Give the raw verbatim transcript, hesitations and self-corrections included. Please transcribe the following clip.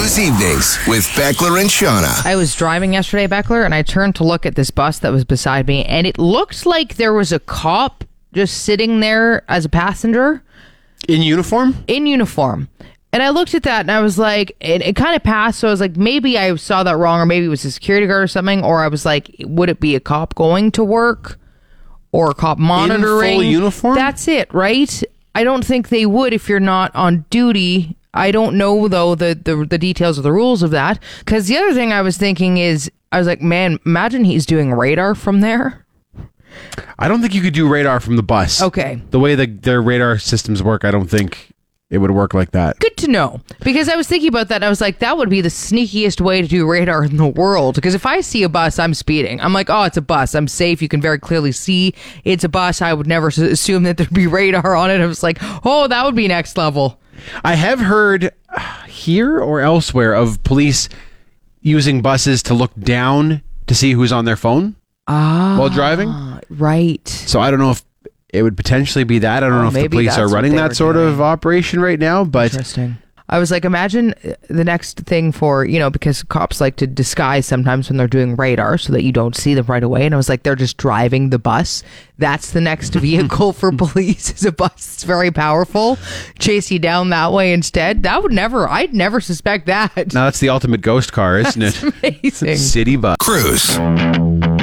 Cruise Evenings with Beckler and Shauna. I was driving yesterday, Beckler, and I turned to look at this bus that was beside me, and it looked like there was a cop just sitting there as a passenger. In uniform? In uniform. And I looked at that, and I was like, it, it kind of passed, so I was like, maybe I saw that wrong, or maybe it was a security guard or something, or I was like, would it be a cop going to work? Or a cop monitoring? In full uniform? That's it, right? I don't think they would if you're not on duty. I don't know, though, the, the, the details of the rules of that. Because the other thing I was thinking is, I was like, man, imagine he's doing radar from there. I don't think you could do radar from the bus. Okay. The way the, their radar systems work, I don't think it would work like that. Good to know. Because I was thinking about that, and I was like, that would be the sneakiest way to do radar in the world. Because if I see a bus, I'm speeding. I'm like, oh, it's a bus. I'm safe. You can very clearly see it's a bus. I would never s- assume that there'd be radar on it. I was like, oh, that would be next level. I have heard uh, here or elsewhere of police using buses to look down to see who's on their phone ah, while driving. Right. So I don't know if it would potentially be that. I don't Oh, know if the maybe police are that's what running they that were sort doing. of operation right now, but Interesting. I was like, imagine the next thing for, you know, because cops like to disguise sometimes when they're doing radar so that you don't see them right away. And I was like, they're just driving the bus. That's the next vehicle for police, is a bus. It's very powerful. Chase you down that way instead. That would never, I'd never suspect that. now that's the ultimate ghost car, isn't it? Amazing. City bus. Cruise.